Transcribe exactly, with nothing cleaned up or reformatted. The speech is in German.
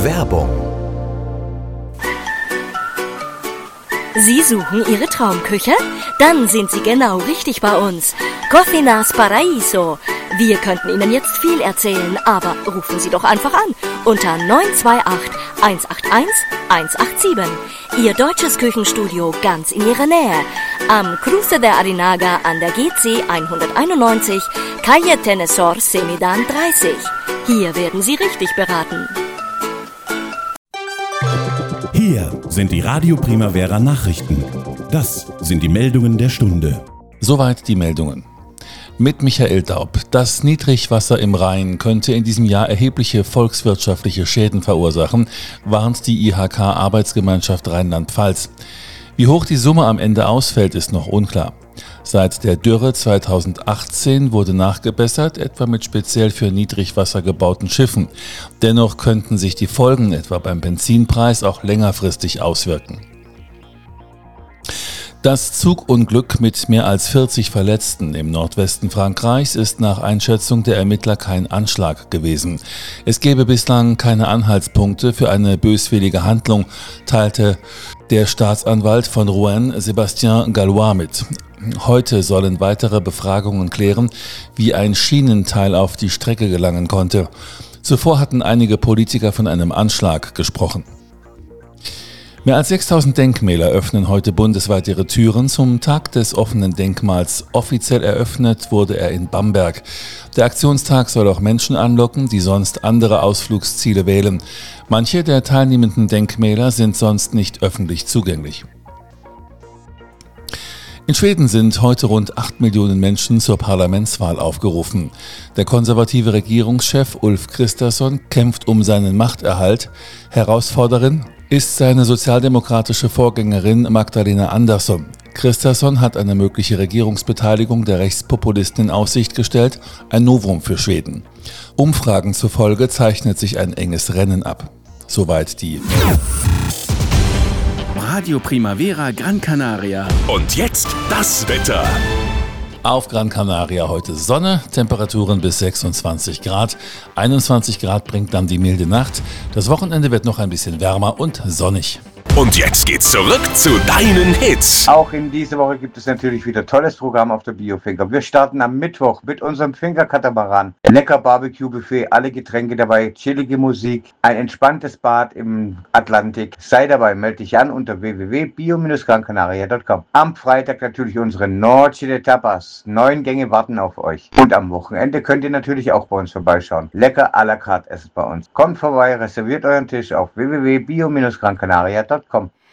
Werbung. Sie suchen Ihre Traumküche? Dann sind Sie genau richtig bei uns. Cocinas Paraíso. Wir könnten Ihnen jetzt viel erzählen, aber rufen Sie doch einfach an unter neun zwei acht, eins acht eins, eins acht sieben. Ihr deutsches Küchenstudio ganz in Ihrer Nähe. Am Cruce de Arinaga an der G C hunderteinundneunzig, Calle Tenesor Semidan dreißig. Hier werden Sie richtig beraten. Hier sind die Radio Primavera Nachrichten. Das sind die Meldungen der Stunde. Soweit die Meldungen. Mit Michael Daub. Das Niedrigwasser im Rhein könnte in diesem Jahr erhebliche volkswirtschaftliche Schäden verursachen, warnt die I H K-Arbeitsgemeinschaft Rheinland-Pfalz. Wie hoch die Summe am Ende ausfällt, ist noch unklar. Seit der Dürre zweitausendachtzehn wurde nachgebessert, etwa mit speziell für Niedrigwasser gebauten Schiffen. Dennoch könnten sich die Folgen etwa beim Benzinpreis auch längerfristig auswirken. Das Zugunglück mit mehr als vierzig Verletzten im Nordwesten Frankreichs ist nach Einschätzung der Ermittler kein Anschlag gewesen. Es gebe bislang keine Anhaltspunkte für eine böswillige Handlung, teilte der Staatsanwalt von Rouen, Sébastien Gallois, mit. Heute sollen weitere Befragungen klären, wie ein Schienenteil auf die Strecke gelangen konnte. Zuvor hatten einige Politiker von einem Anschlag gesprochen. Mehr als sechstausend Denkmäler öffnen heute bundesweit ihre Türen. Zum Tag des offenen Denkmals offiziell eröffnet wurde er in Bamberg. Der Aktionstag soll auch Menschen anlocken, die sonst andere Ausflugsziele wählen. Manche der teilnehmenden Denkmäler sind sonst nicht öffentlich zugänglich. In Schweden sind heute rund acht Millionen Menschen zur Parlamentswahl aufgerufen. Der konservative Regierungschef Ulf Kristersson kämpft um seinen Machterhalt. Herausforderin ist seine sozialdemokratische Vorgängerin Magdalena Andersson. Kristersson hat eine mögliche Regierungsbeteiligung der Rechtspopulisten in Aussicht gestellt, ein Novum für Schweden. Umfragen zufolge zeichnet sich ein enges Rennen ab. Soweit die Radio Primavera Gran Canaria. Und jetzt das Wetter. Auf Gran Canaria heute Sonne, Temperaturen bis sechsundzwanzig Grad. einundzwanzig Grad bringt dann die milde Nacht. Das Wochenende wird noch ein bisschen wärmer und sonnig. Und jetzt geht's zurück zu deinen Hits. Auch in dieser Woche gibt es natürlich wieder tolles Programm auf der Biofinger. Wir starten am Mittwoch mit unserem Fingerkatamaran. Lecker Barbecue-Buffet, alle Getränke dabei, chillige Musik, ein entspanntes Bad im Atlantik. Sei dabei, melde dich an unter w w w punkt bio Bindestrich gran canaria punkt com. Am Freitag natürlich unsere Noche de Tapas. Neun Gänge warten auf euch. Und am Wochenende könnt ihr natürlich auch bei uns vorbeischauen. Lecker à la carte essen bei uns. Kommt vorbei, reserviert euren Tisch auf w w w punkt bio Bindestrich gran canaria punkt com.